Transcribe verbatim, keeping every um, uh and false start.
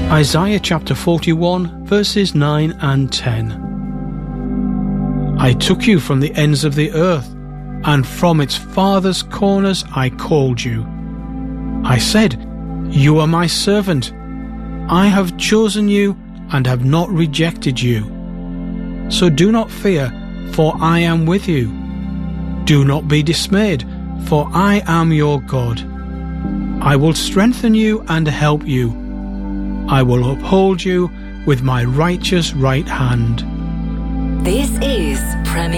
Isaiah chapter forty-one, verses nine and ten. I took you from the ends of the earth, and from its farthest corners I called you. I said, you are my servant. I have chosen you and have not rejected you. So do not fear, for I am with you. Do not be dismayed, for I am your God. I will strengthen you and help you. I will uphold you with my righteous right hand. This is Premier